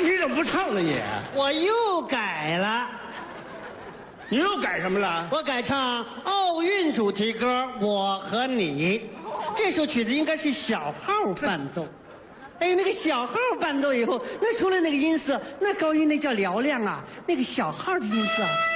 你怎么不唱了你？ 我又改了， 你又改什么了？ 我改唱奥运主题歌《我和你》。这首曲子应该是小号伴奏。哎，那个小号伴奏以后，那出来那个音色，那高音那叫嘹亮啊，那个小号的音色